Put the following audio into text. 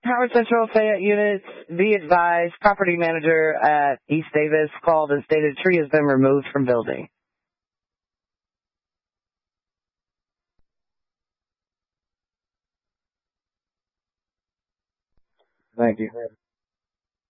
Howard Central Fayette units, be advised, property manager at East Davis called and stated a tree has been removed from building. Thank you.